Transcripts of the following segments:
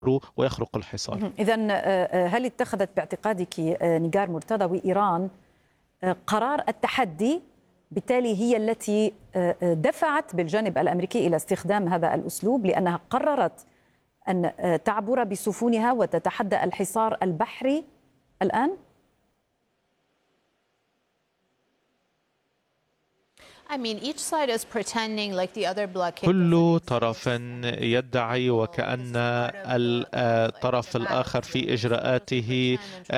ويخرق الحصار. إذن هل اتخذت باعتقادك نيجار مرتضى وإيران قرار التحدي، بالتالي هي التي دفعت بالجانب الأمريكي إلى استخدام هذا الأسلوب لأنها قررت أن تعبر بسفنها وتتحدى الحصار البحري الآن؟ كل طرف يدعي وكأن الطرف الآخر في إجراءاته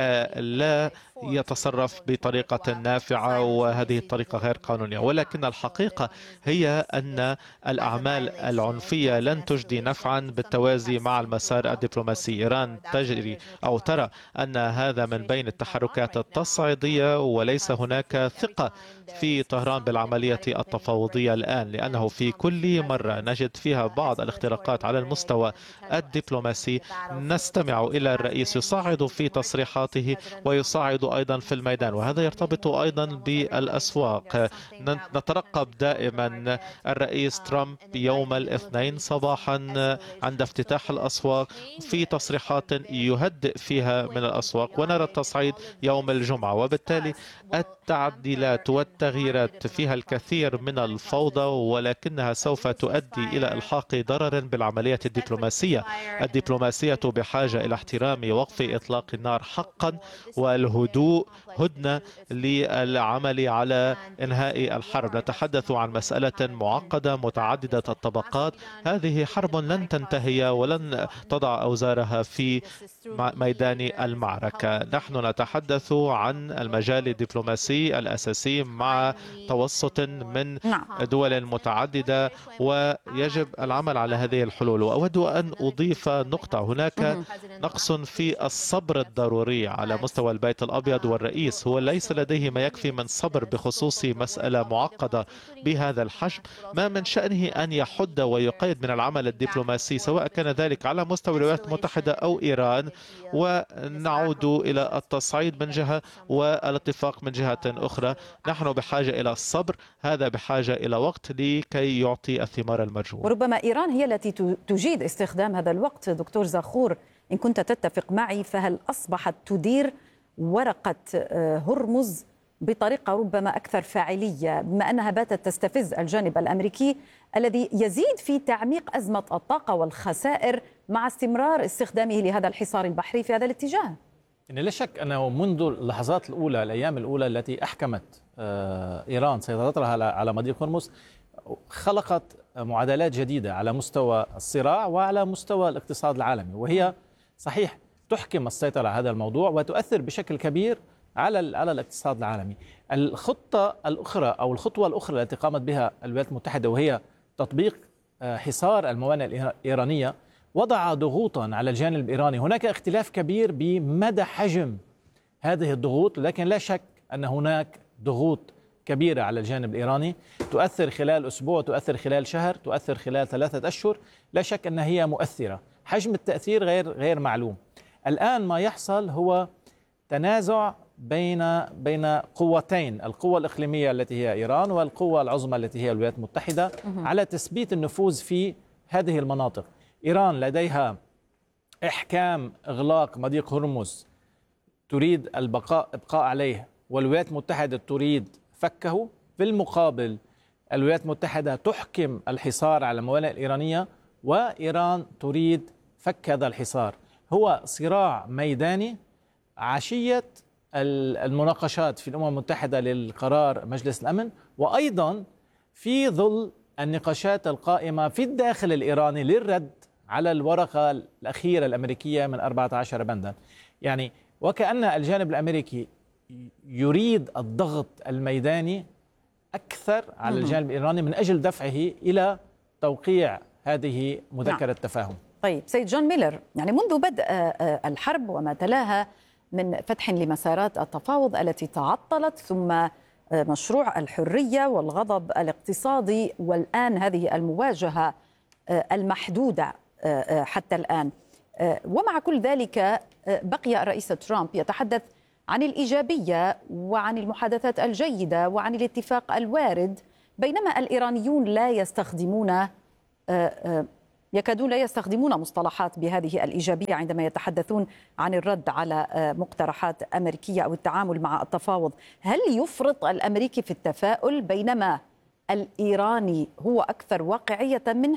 لا يتصرف بطريقة نافعة، وهذه الطريقة غير قانونية. ولكن الحقيقة هي أن الأعمال العنفية لن تجدي نفعا بالتوازي مع المسار الدبلوماسي. إيران تجري أو ترى أن هذا من بين التحركات التصعيدية، وليس هناك ثقة في طهران بالعملية التفاوضية الآن، لأنه في كل مرة نجد فيها بعض الاختراقات على المستوى الدبلوماسي نستمع إلى الرئيس يصعد في تصريحاته ويصعد أيضا في الميدان، وهذا يرتبط أيضا بالأسواق. نترقب دائما الرئيس ترامب يوم الاثنين صباحا عند افتتاح الأسواق في تصريحات يهدئ فيها من الأسواق، ونرى التصعيد يوم الجمعة. وبالتالي التعديلات والتغييرات فيها الكثير من الفوضى، ولكنها سوف تؤدي إلى إلحاق ضرر بالعملية الدبلوماسية. الدبلوماسية بحاجة إلى احترام وقف إطلاق النار حقا والهدوء هدنة للعمل على إنهاء الحرب. نتحدث عن مسألة معقدة متعددة الطبقات. هذه حرب لن تنتهي ولن تضع أوزارها في ميدان المعركة. نحن نتحدث عن المجال الدبلوماسي الأساسي مع توسط من دول متعددة، ويجب العمل على هذه الحلول. وأود أن أضيف نقطة: هناك نقص في الصبر الضروري على مستوى البيت الأبيض، والرئيس هو ليس لديه ما يكفي من صبر بخصوص مسألة معقدة بهذا الحجم. ما من شأنه أن يحد ويقيد من العمل الدبلوماسي، سواء كان ذلك على مستوى الولايات المتحدة أو إيران، ونعود إلى التصعيد من جهة والاتفاق من جهة أخرى. نحن بحاجة إلى الصبر، هذا بحاجة إلى وقت لكي يعطي الثمار المرجوة. وربما إيران هي التي تجيد استخدام هذا الوقت. دكتور زاخور، إن كنت تتفق معي، فهل أصبحت تدير ورقة هرمز بطريقة ربما أكثر فاعلية، بما أنها باتت تستفز الجانب الأمريكي الذي يزيد في تعميق أزمة الطاقة والخسائر مع استمرار استخدامه لهذا الحصار البحري في هذا الاتجاه؟ إن لا شك أنه منذ اللحظات الأولى، الأيام الأولى التي أحكمت إيران سيطرتها على مضيق هرمز، خلقت معادلات جديدة على مستوى الصراع وعلى مستوى الاقتصاد العالمي، وهي صحيح تحكم السيطرة على هذا الموضوع وتؤثر بشكل كبير على الاقتصاد العالمي. الخطة الأخرى أو الخطوة الأخرى التي قامت بها الولايات المتحدة، وهي تطبيق حصار الموانئ الإيرانية، وضع ضغوطا على الجانب الإيراني. هناك اختلاف كبير بمدى حجم هذه الضغوط، لكن لا شك أن هناك ضغوط كبيرة على الجانب الإيراني تؤثر خلال أسبوع، تؤثر خلال شهر، تؤثر خلال 3 أشهر. لا شك أن هي مؤثرة، حجم التأثير غير معلوم. الآن ما يحصل هو تنازع بين قوتين: القوة الإقليمية التي هي إيران، والقوة العظمى التي هي الولايات المتحدة، على تثبيت النفوذ في هذه المناطق. إيران لديها إحكام إغلاق مضيق هرمز، تريد ابقاء عليه، والولايات المتحدة تريد فكه. في المقابل الولايات المتحدة تحكم الحصار على الموانئ الإيرانية، وإيران تريد فك هذا الحصار. هو صراع ميداني عشية المناقشات في الأمم المتحدة للقرار مجلس الأمن، وأيضا في ظل النقاشات القائمة في الداخل الإيراني للرد على الورقة الأخيرة الأمريكية من 14 بندا. يعني وكأن الجانب الأمريكي يريد الضغط الميداني أكثر على الجانب الإيراني من أجل دفعه إلى توقيع هذه مذكرة تفاهم. طيب سيد جون ميلر، يعني منذ بدء الحرب وما تلاها من فتح لمسارات التفاوض التي تعطلت، ثم مشروع الحرية والغضب الاقتصادي، والآن هذه المواجهة المحدودة حتى الآن، ومع كل ذلك بقي الرئيس ترامب يتحدث عن الإيجابية وعن المحادثات الجيدة وعن الاتفاق الوارد، بينما الإيرانيون لا يستخدمون يكادون لا يستخدمون مصطلحات بهذه الإيجابية عندما يتحدثون عن الرد على مقترحات أمريكية أو التعامل مع التفاوض. هل يفرط الأمريكي في التفاؤل بينما الإيراني هو أكثر واقعية منه؟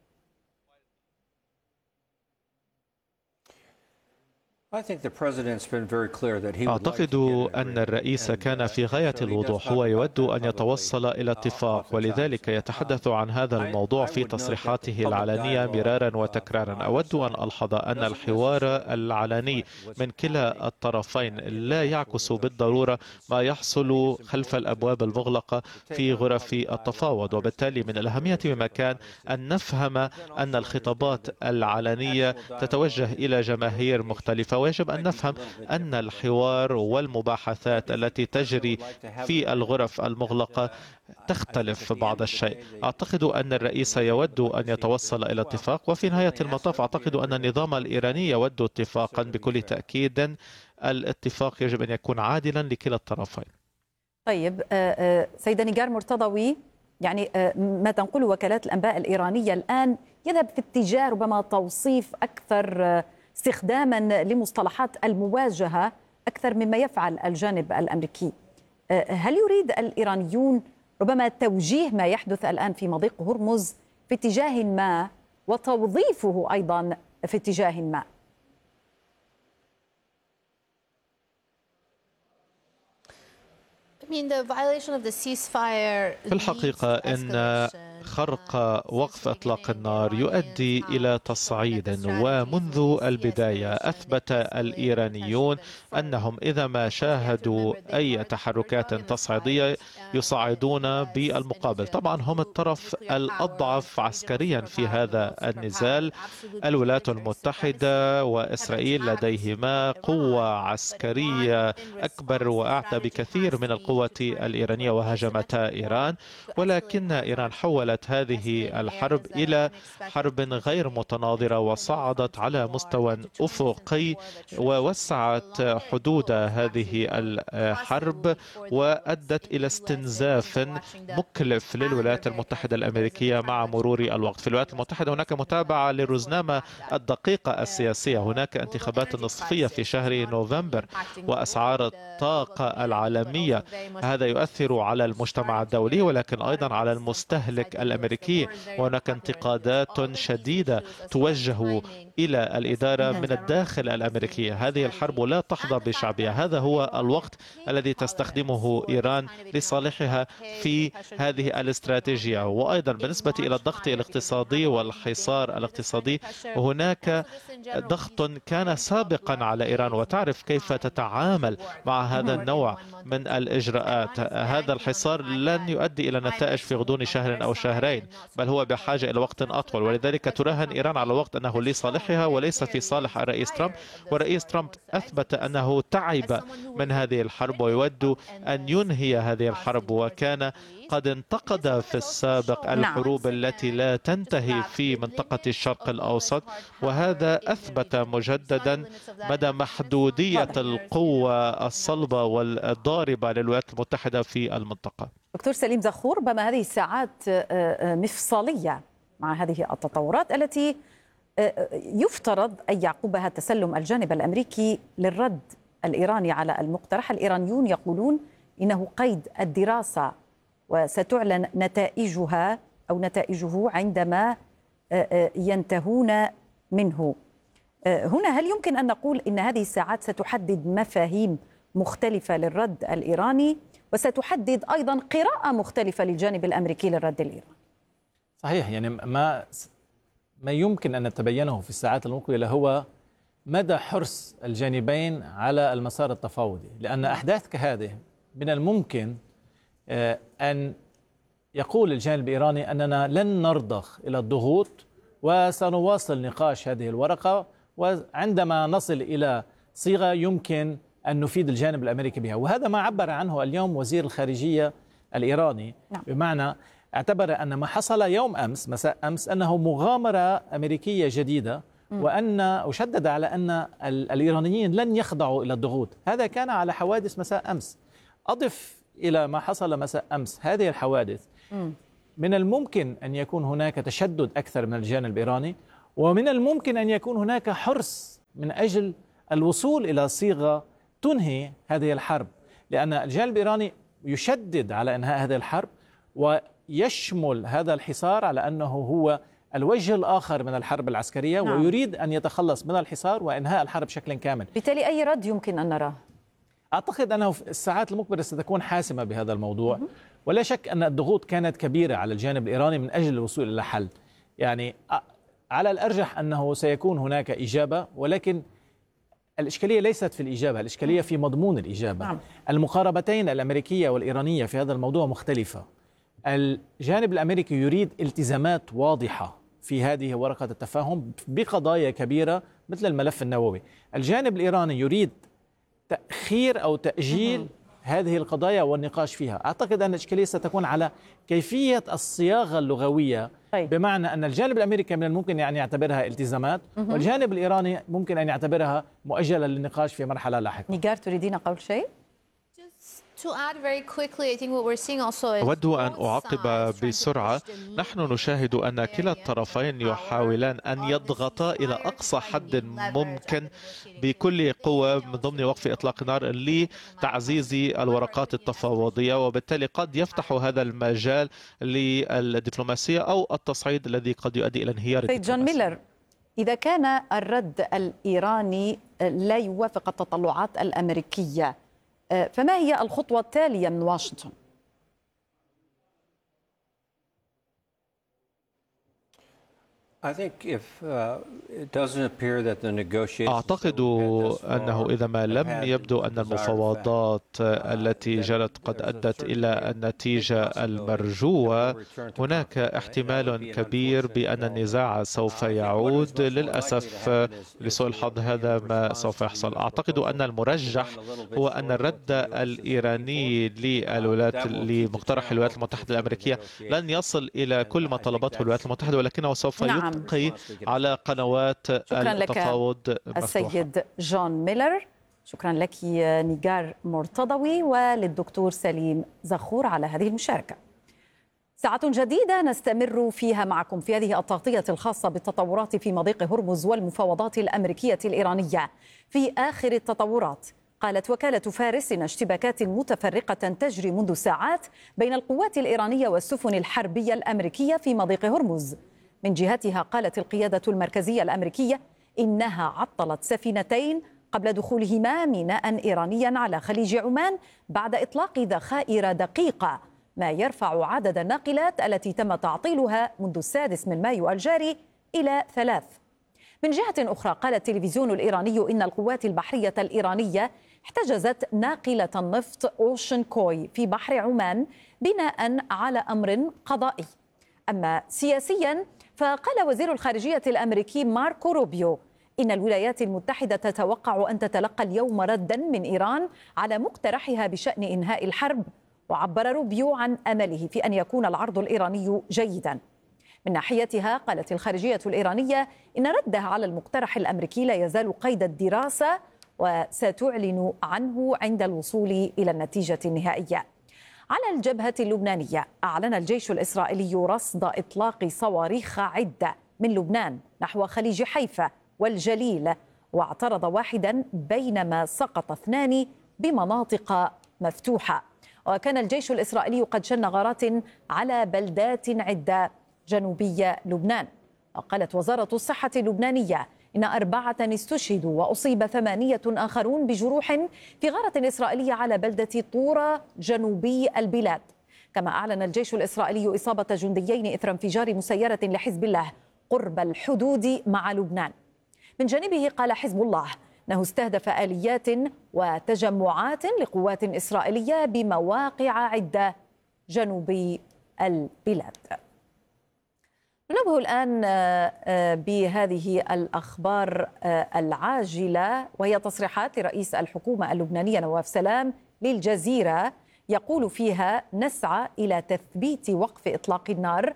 أعتقد أن الرئيس كان في غاية الوضوح، هو يود أن يتوصل إلى اتفاق، ولذلك يتحدث عن هذا الموضوع في تصريحاته العلنية مرارا وتكرارا. أود أن ألحظ أن الحوار العلني من كلا الطرفين لا يعكس بالضرورة ما يحصل خلف الأبواب المغلقة في غرف التفاوض، وبالتالي من الأهمية بمكان أن نفهم أن الخطابات العلنية تتوجه إلى جماهير مختلفة، ويجب أن نفهم أن الحوار والمباحثات التي تجري في الغرف المغلقة تختلف بعض الشيء. أعتقد أن الرئيس يود أن يتوصل إلى اتفاق، وفي نهاية المطاف أعتقد أن النظام الإيراني يود اتفاقا. بكل تأكيد الاتفاق يجب أن يكون عادلا لكلا الطرفين. طيب سيدة نيجار مرتضوي، يعني ما تنقله وكالات الأنباء الإيرانية الآن يذهب في اتجاه ربما توصيف أكثر استخداما لمصطلحات المواجهة أكثر مما يفعل الجانب الأمريكي. هل يريد الإيرانيون ربما توجيه ما يحدث الآن في مضيق هرمز في اتجاه ما وتوظيفه أيضا في اتجاه ما؟ في الحقيقة إن خرق وقف إطلاق النار يؤدي إلى تصعيد، ومنذ البداية أثبت الإيرانيون أنهم إذا ما شاهدوا أي تحركات تصعيدية يصعدون بالمقابل. طبعا هم الطرف الأضعف عسكريا في هذا النزال. الولايات المتحدة وإسرائيل لديهما قوة عسكرية أكبر وأعتى بكثير من القوة الإيرانية وهاجمتا إيران، ولكن إيران حولت هذه الحرب إلى حرب غير متناظرة وصعدت على مستوى أفقي ووسعت حدود هذه الحرب وأدت إلى استنزاف مكلف للولايات المتحدة الأمريكية مع مرور الوقت. في الولايات المتحدة هناك متابعة للرزنامة الدقيقة السياسية، هناك انتخابات نصفية في شهر نوفمبر وأسعار الطاقة العالمية. هذا يؤثر على المجتمع الدولي ولكن أيضا على المستهلك الأمريكي، وهناك انتقادات شديدة توجه إلى الإدارة من الداخل الأمريكي. هذه الحرب لا تحظى بشعبية. هذا هو الوقت الذي تستخدمه إيران لصالحها في هذه الاستراتيجية. وأيضا بالنسبة إلى الضغط الاقتصادي والحصار الاقتصادي، هناك ضغط كان سابقا على إيران وتعرف كيف تتعامل مع هذا النوع من الإجراءات. هذا الحصار لن يؤدي إلى نتائج في غضون شهر أو شهرين، بل هو بحاجة إلى وقت أطول، ولذلك تراهن إيران على وقت أنه لصالحها وليس في صالح الرئيس ترامب. ورئيس ترامب أثبت أنه تعب من هذه الحرب ويود أن ينهي هذه الحرب، وكان قد انتقد في السابق الحروب التي لا تنتهي في منطقة الشرق الأوسط، وهذا أثبت مجددا مدى محدودية القوة الصلبة والضاربة للولايات المتحدة في المنطقة. دكتور سليم زخور، ربما هذه الساعات مفصلية مع هذه التطورات التي يفترض أن يعقبها تسلم الجانب الأمريكي للرد الإيراني على المقترح. الإيرانيون يقولون إنه قيد الدراسة وستعلن نتائجها أو نتائجه عندما ينتهون منه. هنا هل يمكن أن نقول إن هذه الساعات ستحدد مفاهيم مختلفة للرد الإيراني وستحدد أيضا قراءة مختلفة للجانب الأمريكي للرد الإيراني؟ صحيح، يعني ما يمكن أن نتبينه في الساعات المقبلة هو مدى حرص الجانبين على المسار التفاوضي، لأن أحداث كهذه من الممكن أن يقول الجانب الإيراني أننا لن نرضخ إلى الضغوط وسنواصل نقاش هذه الورقة، وعندما نصل إلى صيغة يمكن أن نفيد الجانب الأمريكي بها. وهذا ما عبر عنه اليوم وزير الخارجية الإيراني، بمعنى اعتبر أن ما حصل يوم أمس مساء أمس أنه مغامرة أمريكية جديدة، وشدد على أن الإيرانيين لن يخضعوا إلى الضغوط. هذا كان على حوادث مساء أمس. أضف إلى ما حصل مساء أمس هذه الحوادث من الممكن أن يكون هناك تشدد أكثر من الجانب الإيراني، ومن الممكن أن يكون هناك حرص من أجل الوصول إلى صيغة تنهي هذه الحرب، لأن الجانب الإيراني يشدد على إنهاء هذه الحرب، ويشمل هذا الحصار على أنه هو الوجه الآخر من الحرب العسكرية. نعم. ويريد أن يتخلص من الحصار وإنهاء الحرب بشكل كامل. بالتالي أي رد يمكن أن نراه؟ أعتقد أنه في الساعات المقبلة ستكون حاسمة بهذا الموضوع، ولا شك أن الضغوط كانت كبيرة على الجانب الإيراني من أجل الوصول إلى حل. يعني على الأرجح أنه سيكون هناك إجابة، ولكن الإشكالية ليست في الإجابة، الإشكالية في مضمون الإجابة. نعم. المقاربتين الأمريكية والإيرانية في هذا الموضوع مختلفة. الجانب الأمريكي يريد التزامات واضحة في هذه ورقة التفاهم بقضايا كبيرة مثل الملف النووي. الجانب الإيراني يريد تأخير أو تأجيل هذه القضايا والنقاش فيها. أعتقد أن الإشكالية ستكون على كيفية الصياغة اللغوية. بمعنى أن الجانب الأمريكي من الممكن أن يعتبرها التزامات، والجانب الإيراني ممكن أن يعتبرها مؤجلة للنقاش في مرحلة لاحقة. نيجار، تريدين قول شيء؟ أود أن أعقب بسرعة. نحن نشاهد أن كلا الطرفين يحاولان أن يضغطا إلى أقصى حد ممكن بكل قوة من ضمن وقف إطلاق النار لتعزيز الورقات التفاوضية، وبالتالي قد يفتح هذا المجال للدبلوماسية أو التصعيد الذي قد يؤدي إلى انهيار الدبلوماسية. جون ميلر، إذا كان الرد الإيراني لا يوافق التطلعات الأمريكية، فما هي الخطوة التالية من واشنطن؟ أعتقد أنه إذا ما لم يبدو أن المفاوضات التي جرت قد أدت إلى النتيجة المرجوة، هناك احتمال كبير بأن النزاع سوف يعود. للأسف لسوء الحظ هذا ما سوف يحصل. أعتقد أن المرجح هو أن الرد الإيراني لمقترح الولايات المتحدة الأمريكية لن يصل إلى كل ما طلبته الولايات المتحدة، ولكنه سوف يبقى على قنوات التفاوض مفتوحة. السيد جون ميلر، شكرا لك نيجار مرتضوي، وللدكتور سليم زخور على هذه المشاركة. ساعة جديدة نستمر فيها معكم في هذه التغطية الخاصة بالتطورات في مضيق هرمز والمفاوضات الأمريكية الإيرانية. في آخر التطورات، قالت وكالة فارس إن اشتباكات متفرقة تجري منذ ساعات بين القوات الإيرانية والسفن الحربية الأمريكية في مضيق هرمز. من جهتها قالت القيادة المركزية الأمريكية إنها عطلت سفينتين قبل دخولهما ميناء إيرانيا على خليج عمان بعد إطلاق ذخائر دقيقة، ما يرفع عدد الناقلات التي تم تعطيلها منذ 6 مايو الجاري إلى 3. من جهة أخرى، قال التلفزيون الإيراني إن القوات البحرية الإيرانية احتجزت ناقلة النفط أوشن كوي في بحر عمان بناء على أمر قضائي. أما سياسيا، فقال وزير الخارجية الأمريكي ماركو روبيو إن الولايات المتحدة تتوقع أن تتلقى اليوم ردا من إيران على مقترحها بشأن إنهاء الحرب، وعبر روبيو عن أمله في أن يكون العرض الإيراني جيدا. من ناحيتها، قالت الخارجية الإيرانية إن ردها على المقترح الأمريكي لا يزال قيد الدراسة، وستعلن عنه عند الوصول إلى النتيجة النهائية. على الجبهة اللبنانية، أعلن الجيش الإسرائيلي رصد إطلاق صواريخ عدة من لبنان نحو خليج حيفا والجليل، واعترض واحدا بينما سقط 2 بمناطق مفتوحة. وكان الجيش الإسرائيلي قد شن غارات على بلدات عدة جنوبي لبنان. وقالت وزارة الصحة اللبنانية إن 4 استشهدوا وأصيب 8 آخرون بجروح في غارة إسرائيلية على بلدة طورة جنوبي البلاد. كما أعلن الجيش الإسرائيلي إصابة جنديين إثر انفجار مسيرة لحزب الله قرب الحدود مع لبنان. من جانبه، قال حزب الله أنه استهدف آليات وتجمعات لقوات إسرائيلية بمواقع عدة جنوبي البلاد. ننبه الآن بهذه الأخبار العاجلة، وهي تصريحات رئيس الحكومة اللبنانية نواف سلام للجزيرة، يقول فيها: نسعى إلى تثبيت وقف إطلاق النار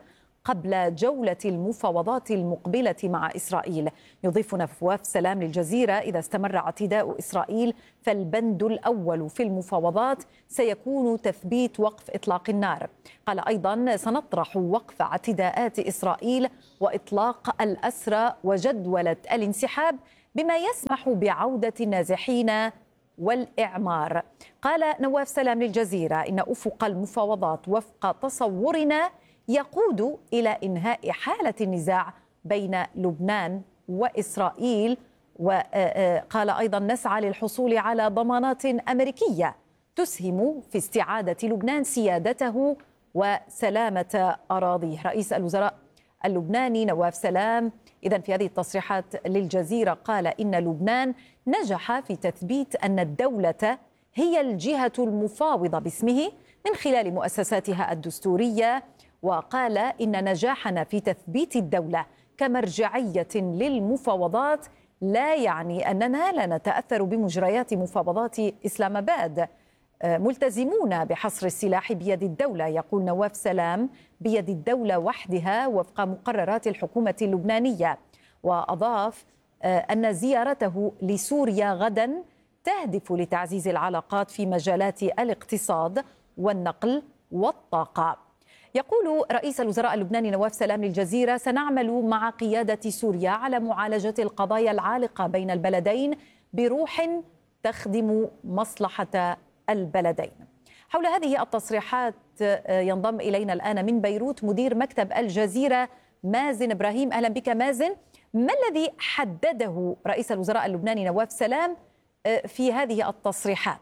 قبل جولة المفاوضات المقبلة مع إسرائيل. يضيف نواف سلام للجزيرة: إذا استمر اعتداء إسرائيل فالبند الأول في المفاوضات سيكون تثبيت وقف إطلاق النار. قال أيضا: سنطرح وقف اعتداءات إسرائيل وإطلاق الأسرى وجدولة الانسحاب بما يسمح بعودة النازحين والإعمار. قال نواف سلام للجزيرة: إن أفق المفاوضات وفق تصورنا يقود إلى إنهاء حالة النزاع بين لبنان وإسرائيل. وقال أيضا: نسعى للحصول على ضمانات أمريكية تسهم في استعادة لبنان سيادته وسلامة أراضيه. رئيس الوزراء اللبناني نواف سلام إذن في هذه التصريحات للجزيرة قال إن لبنان نجح في تثبيت أن الدولة هي الجهة المفاوضة باسمه من خلال مؤسساتها الدستورية. وقال إن نجاحنا في تثبيت الدولة كمرجعية للمفاوضات لا يعني أننا لا نتأثر بمجريات مفاوضات إسلام آباد، ملتزمون بحصر السلاح بيد الدولة. يقول نواف سلام: بيد الدولة وحدها وفق مقررات الحكومة اللبنانية. وأضاف أن زيارته لسوريا غدا تهدف لتعزيز العلاقات في مجالات الاقتصاد والنقل والطاقة. يقول رئيس الوزراء اللبناني نواف سلام للجزيرة: سنعمل مع قيادة سوريا على معالجة القضايا العالقة بين البلدين بروح تخدم مصلحة البلدين. حول هذه التصريحات ينضم إلينا الآن من بيروت مدير مكتب الجزيرة مازن إبراهيم. أهلا بك مازن. ما الذي حدده رئيس الوزراء اللبناني نواف سلام في هذه التصريحات؟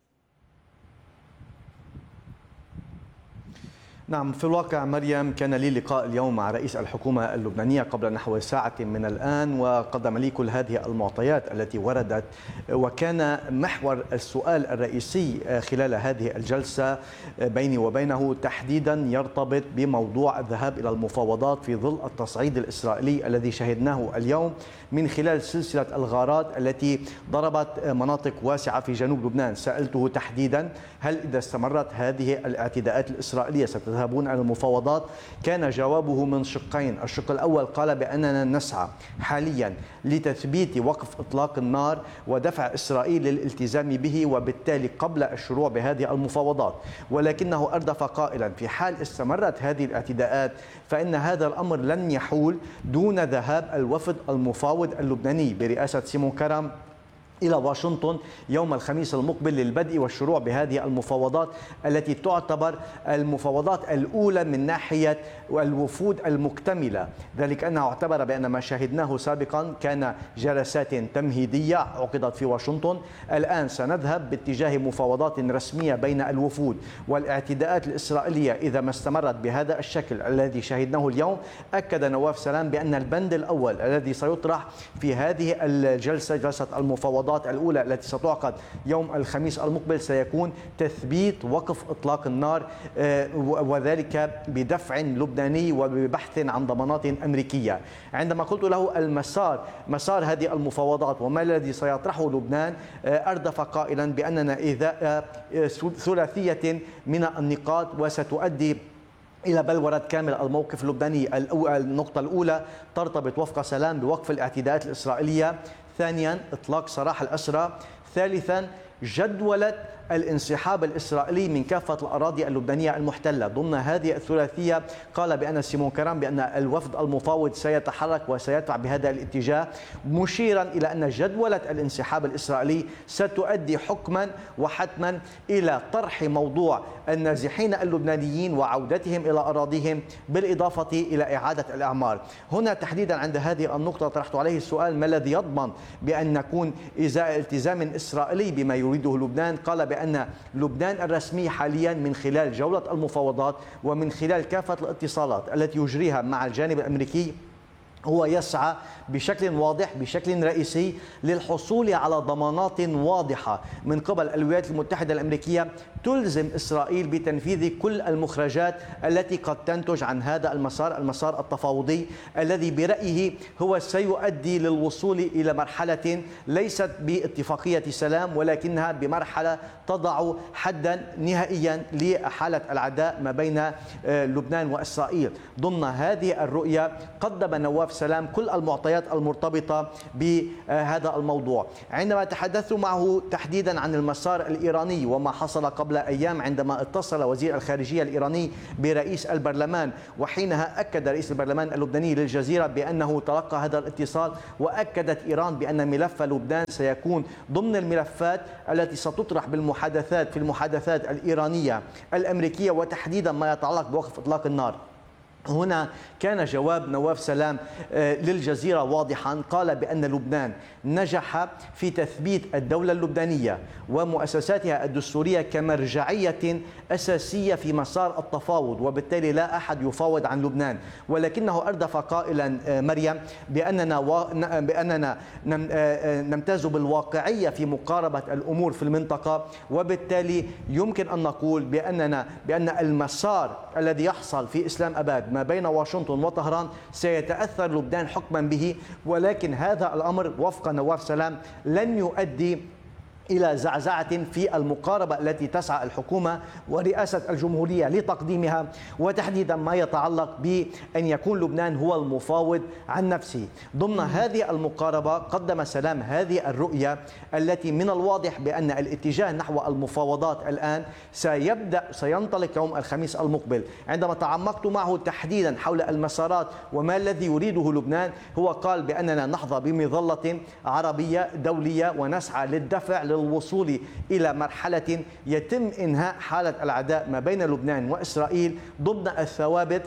نعم، في الواقع مريم كان لي لقاء اليوم مع رئيس الحكومة اللبنانية قبل نحو ساعة من الآن، وقدم لي كل هذه المعطيات التي وردت، وكان محور السؤال الرئيسي خلال هذه الجلسة بيني وبينه تحديدا يرتبط بموضوع الذهاب إلى المفاوضات في ظل التصعيد الإسرائيلي الذي شهدناه اليوم من خلال سلسلة الغارات التي ضربت مناطق واسعة في جنوب لبنان. سألته تحديدا: هل إذا استمرت هذه الاعتداءات الإسرائيلية ستذهبون إلى المفاوضات؟ كان جوابه من شقين. الشق الأول قال بأننا نسعى حاليا لتثبيت وقف إطلاق النار ودفع إسرائيل للالتزام به، وبالتالي قبل الشروع بهذه المفاوضات. ولكنه أردف قائلا: في حال استمرت هذه الاعتداءات فإن هذا الأمر لن يحول دون ذهاب الوفد المفاوض اللبناني برئاسة سيمون كرم إلى واشنطن يوم الخميس المقبل للبدء والشروع بهذه المفاوضات التي تعتبر المفاوضات الأولى من ناحية الوفود المكتملة. ذلك أنه اعتبر بأن ما شاهدناه سابقا كان جلسات تمهيدية عقدت في واشنطن. الآن سنذهب باتجاه مفاوضات رسمية بين الوفود، والاعتداءات الإسرائيلية إذا ما استمرت بهذا الشكل الذي شاهدناه اليوم، أكد نواف سلام بأن البند الأول الذي سيطرح في هذه الجلسة، جلسة المفاوضات الأولى التي ستعقد يوم الخميس المقبل، سيكون تثبيت وقف إطلاق النار، وذلك بدفع لبناني وببحث عن ضمانات أمريكية. عندما قلت له مسار هذه المفاوضات وما الذي سيطرحه لبنان، أردف قائلا بأننا إذا ثلاثية من النقاط وستؤدي إلى بلورة كامل الموقف اللبناني. النقطة الأولى ترتبط وفق سلام بوقف الاعتداءات الإسرائيلية، ثانيا إطلاق سراح الأسرى، ثالثا جدولة الانسحاب الإسرائيلي من كافة الأراضي اللبنانية المحتلة. ضمن هذه الثلاثية قال بأن سيمون كرم بأن الوفد المفاوض سيتحرك وسيدفع بهذا الاتجاه، مشيرا إلى أن جدولة الانسحاب الإسرائيلي ستؤدي حكما وحتما إلى طرح موضوع النازحين اللبنانيين وعودتهم إلى أراضيهم، بالإضافة إلى إعادة الأعمار. هنا تحديدا عند هذه النقطة طرحت عليه السؤال: ما الذي يضمن بأن نكون إزاء التزام إسرائيلي بما يريده لبنان؟ قال بأن لبنان الرسمي حاليا من خلال جولة المفاوضات ومن خلال كافة الاتصالات التي يجريها مع الجانب الأمريكي هو يسعى بشكل واضح بشكل رئيسي للحصول على ضمانات واضحة من قبل الولايات المتحدة الأمريكية تلزم إسرائيل بتنفيذ كل المخرجات التي قد تنتج عن هذا المسار التفاوضي الذي برأيه هو سيؤدي للوصول إلى مرحلة ليست باتفاقية سلام ولكنها بمرحلة تضع حدا نهائيا لحالة العداء ما بين لبنان وإسرائيل. ضمن هذه الرؤية قدم نواف سلام كل المعطيات المرتبطة بهذا الموضوع. عندما تحدثت معه تحديدا عن المسار الإيراني وما حصل قبل أيام عندما اتصل وزير الخارجية الإيراني برئيس البرلمان، وحينها أكد رئيس البرلمان اللبناني للجزيرة بأنه تلقى هذا الاتصال، وأكدت إيران بأن ملف لبنان سيكون ضمن الملفات التي ستطرح في المحادثات الإيرانية الأمريكية، وتحديدا ما يتعلق بوقف إطلاق النار. هنا كان جواب نواف سلام للجزيرة واضحا، قال بأن لبنان نجح في تثبيت الدولة اللبنانية ومؤسساتها الدستورية كمرجعية أساسية في مسار التفاوض، وبالتالي لا أحد يفاوض عن لبنان. ولكنه أردف قائلا مريم بأننا نمتاز بالواقعية في مقاربة الأمور في المنطقة، وبالتالي يمكن أن نقول بأن المسار الذي يحصل في إسلام أباد ما بين واشنطن وطهران سيتأثر لبنان حكما به، ولكن هذا الأمر وفق نواف سلام لن يؤدي إلى زعزعة في المقاربة التي تسعى الحكومة ورئاسة الجمهورية لتقديمها، وتحديدا ما يتعلق بأن يكون لبنان هو المفاوض عن نفسه. ضمن هذه المقاربة قدم سلام هذه الرؤية التي من الواضح بأن الاتجاه نحو المفاوضات الآن سينطلق يوم الخميس المقبل. عندما تعمقت معه تحديدا حول المسارات وما الذي يريده لبنان، هو قال بأننا نحظى بمظلة عربية دولية ونسعى للدفع للوصول إلى مرحلة يتم إنهاء حالة العداء ما بين لبنان وإسرائيل ضمن الثوابت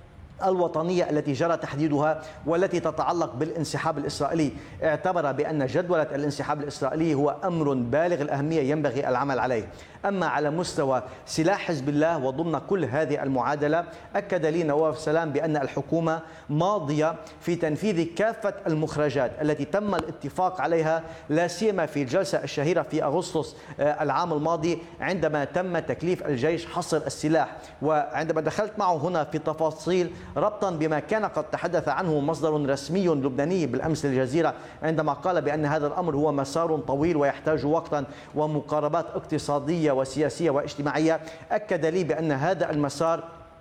الوطنية التي جرى تحديدها والتي تتعلق بالانسحاب الإسرائيلي. اعتبر بأن جدولة الانسحاب الإسرائيلي هو أمر بالغ الأهمية ينبغي العمل عليه. أما على مستوى سلاح حزب الله وضمن كل هذه المعادلة، أكد لي نواف سلام بأن الحكومة ماضية في تنفيذ كافة المخرجات التي تم الاتفاق عليها، لا سيما في الجلسة الشهيرة في أغسطس العام الماضي عندما تم تكليف الجيش حصر السلاح. وعندما دخلت معه هنا في تفاصيل ربطا بما كان قد تحدث عنه مصدر رسمي لبناني بالأمس للجزيرة عندما قال بأن هذا الأمر هو مسار طويل ويحتاج وقتا ومقاربات اقتصادية وسياسية واجتماعية، أكد لي بأن هذا المسار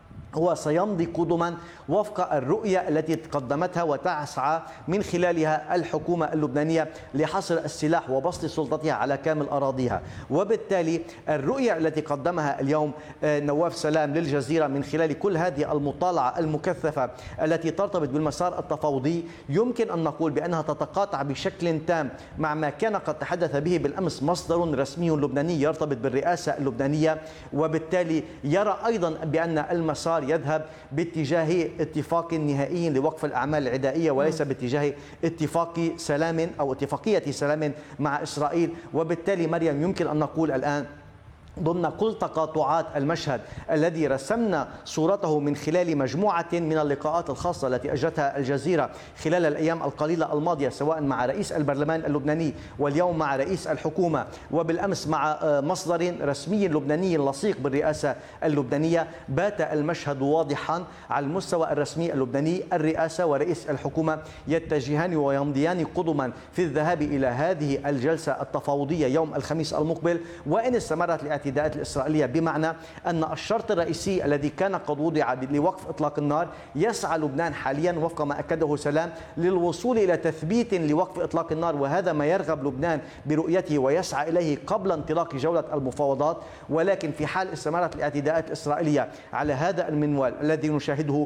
هو سيمضي قدما وفق الرؤية التي قدمتها وتسعى من خلالها الحكومة اللبنانية لحصر السلاح وبسط سلطتها على كامل أراضيها. وبالتالي الرؤية التي قدمها اليوم نواف سلام للجزيرة من خلال كل هذه المطالعة المكثفة التي ترتبط بالمسار التفاوضي، يمكن أن نقول بأنها تتقاطع بشكل تام مع ما كان قد تحدث به بالأمس مصدر رسمي لبناني يرتبط بالرئاسة اللبنانية، وبالتالي يرى أيضا بأن المسار يذهب باتجاه اتفاق نهائي لوقف الأعمال العدائية وليس باتجاه اتفاق سلام أو اتفاقية سلام مع إسرائيل. وبالتالي مريم يمكن أن نقول الآن ضمن كل تقاطعات المشهد الذي رسمنا صورته من خلال مجموعة من اللقاءات الخاصة التي أجرتها الجزيرة خلال الأيام القليلة الماضية، سواء مع رئيس البرلمان اللبناني واليوم مع رئيس الحكومة وبالأمس مع مصدر رسمي لبناني لصيق بالرئاسة اللبنانية، بات المشهد واضحا على المستوى الرسمي اللبناني. الرئاسة ورئيس الحكومة يتجهان ويمضيان قدما في الذهاب إلى هذه الجلسة التفاوضية يوم الخميس المقبل، وإن استمرت الاعتداءات الإسرائيلية، بمعنى أن الشرط الرئيسي الذي كان قد وضع لوقف إطلاق النار يسعى لبنان حاليا وفق ما أكده سلام للوصول إلى تثبيت لوقف إطلاق النار، وهذا ما يرغب لبنان برؤيته ويسعى إليه قبل انطلاق جولة المفاوضات. ولكن في حال استمرت الاعتداءات الإسرائيلية على هذا المنوال الذي نشاهده،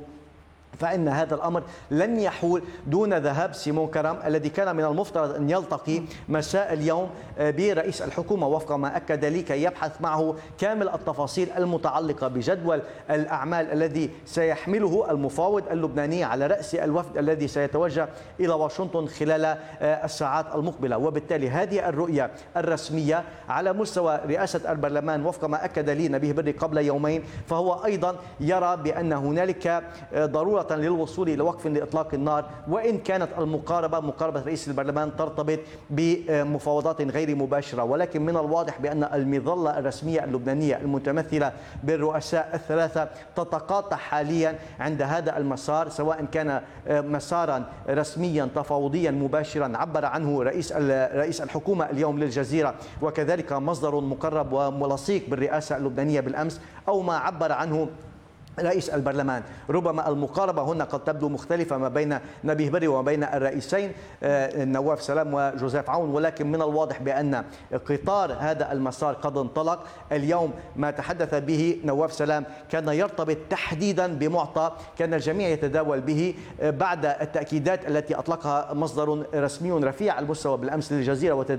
فإن هذا الأمر لن يحول دون ذهاب سيمون كرم الذي كان من المفترض أن يلتقي مساء اليوم برئيس الحكومة وفق ما أكد لي كي يبحث معه كامل التفاصيل المتعلقة بجدول الأعمال الذي سيحمله المفاوض اللبناني على رأس الوفد الذي سيتوجه إلى واشنطن خلال الساعات المقبلة. وبالتالي هذه الرؤية الرسمية على مستوى رئاسة البرلمان وفق ما أكد لي نبيه بري قبل يومين، فهو أيضا يرى بأن هنالك ضرورة ضرورة للوصول إلى وقف لإطلاق النار، وإن كانت مقاربة رئيس البرلمان ترتبط بمفاوضات غير مباشرة. ولكن من الواضح بأن المظلة الرسمية اللبنانية المتمثلة بالرؤساء الثلاثة تتقاطع حاليا عند هذا المسار، سواء كان مسارا رسميا تفاوضيا مباشرا عبر عنه رئيس الحكومة اليوم للجزيرة، وكذلك مصدر مقرب وملصيق بالرئاسة اللبنانية بالأمس، أو ما عبر عنه رئيس البرلمان. ربما المقاربة هنا قد تبدو مختلفة ما بين نبيه بري وما بين الرئيسين نواف سلام وجوزيف عون، ولكن من الواضح بأن قطار هذا المسار قد انطلق. اليوم ما تحدث به نواف سلام كان يرتبط تحديدا بمعطى كان الجميع يتداول به بعد التأكيدات التي أطلقها مصدر رسمي رفيع المستوى بالأمس للجزيرة